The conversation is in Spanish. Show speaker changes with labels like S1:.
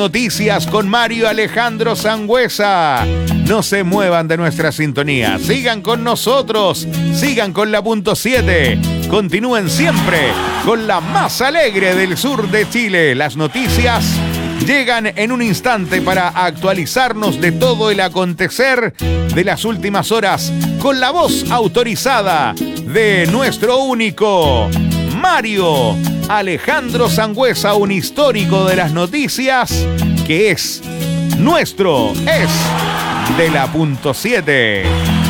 S1: Noticias con Mario Alejandro Sangüesa. No se muevan de nuestra sintonía. Sigan con nosotros. Sigan con la punto 7. Continúen siempre con la más alegre del sur de Chile. Las noticias llegan en un instante para actualizarnos de todo el acontecer de las últimas horas con la voz autorizada de nuestro único Mario Alejandro Sangüesa, un histórico de las noticias que es nuestro, es de la punto 7.